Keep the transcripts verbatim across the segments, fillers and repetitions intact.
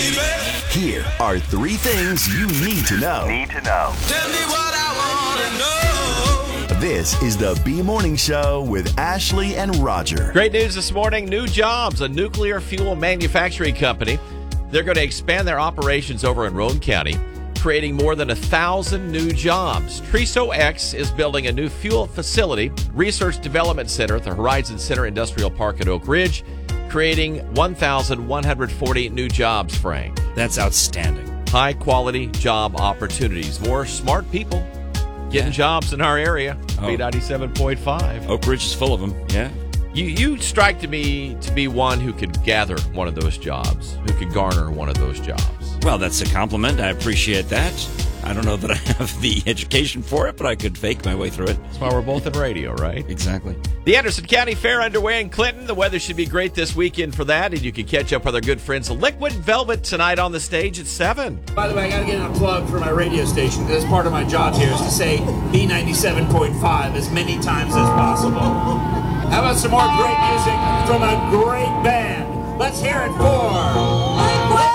baby. Here are three things you need to know. Need to know. Tell me what I want to know. This is the B Morning Show with Ashley and Roger. Great news this morning. New jobs. A nuclear fuel manufacturing company. They're going to expand their operations over in Roane County, creating more than a thousand new jobs. Triso X is building a new fuel facility, research development center at the Horizon Center Industrial Park at Oak Ridge, creating one thousand one hundred forty new jobs, Frank. That's outstanding. High-quality job opportunities. More smart people getting Yeah. jobs in our area. Oh. B ninety-seven point five. Oak Ridge is full of them, yeah. You you strike to me to be one who could gather one of those jobs, who could garner one of those jobs. Well, that's a compliment. I appreciate that. I don't know that I have the education for it, but I could fake my way through it. That's why we're both in radio, right? Exactly. The Anderson County Fair underway in Clinton. The weather should be great this weekend for that, and you can catch up with our good friends Liquid Velvet tonight on the stage at seven. By the way, I got to get in a plug for my radio station. That's part of my job here is to say B ninety-seven point five as many times as possible. How about some more great music from a great band? Let's hear it for Liquid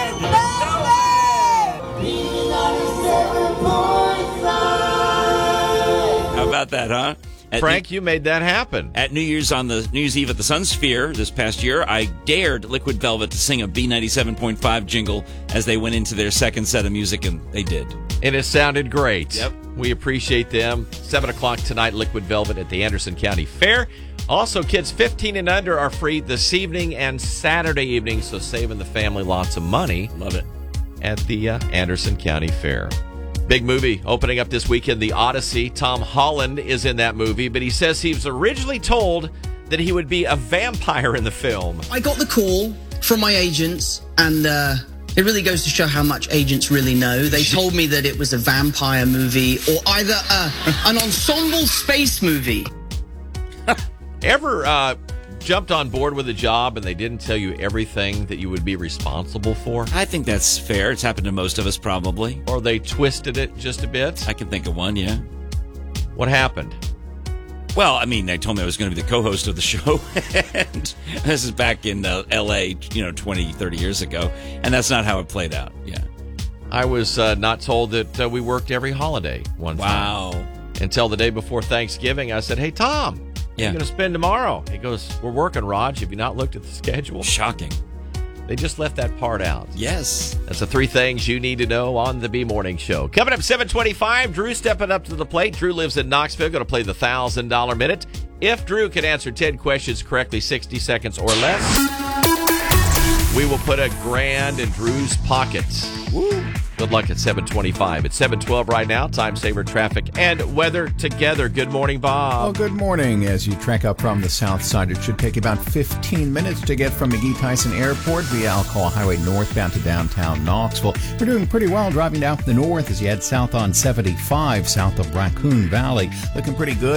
Velvet! How about that, huh? At Frank, you made that happen. At New Year's on the New Year's Eve at the Sun Sphere this past year, I dared Liquid Velvet to sing a B ninety-seven point five jingle as they went into their second set of music, and they did. And it sounded great. Yep. We appreciate them. seven o'clock tonight, Liquid Velvet at the Anderson County Fair. Also, kids fifteen and under are free this evening and Saturday evening, so saving the family lots of money. Love it. At the uh, Anderson County Fair. Big movie opening up this weekend, The Odyssey. Tom Holland is in that movie, but he says he was originally told that he would be a vampire in the film. I got the call from my agents, and uh, it really goes to show how much agents really know. They told me that it was a vampire movie or either uh, an ensemble space movie. Ever uh, jumped on board with a job and they didn't tell you everything that you would be responsible for? I think that's fair. It's happened to most of us, probably. Or they twisted it just a bit? I can think of one, yeah. What happened? Well, I mean, they told me I was going to be the co-host of the show, and this is back in uh, L A, you know, twenty, thirty years ago, and that's not how it played out, yeah. I was uh, not told that uh, we worked every holiday one Wow. time. Until the day before Thanksgiving, I said, hey, Tom, what Yeah. are you going to spend tomorrow? He goes, we're working, Raj. Have you not looked at the schedule? Shocking. They just left that part out. Yes. That's the three things you need to know on the B Morning Show. Coming up seven twenty-five, Drew stepping up to the plate. Drew lives in Knoxville, going to play the one thousand dollars minute. If Drew can answer ten questions correctly, sixty seconds or less, we will put a grand in Drew's pockets. Woo. Good luck at seven twenty-five. It's seven twelve right now. Time saver traffic and weather together. Good morning, Bob. Well, good morning. As you trek up from the south side, it should take about fifteen minutes to get from McGee Tyson Airport via Alcoa Highway northbound to downtown Knoxville. We're doing pretty well driving down the north as you head south on seventy-five, south of Raccoon Valley. Looking pretty good.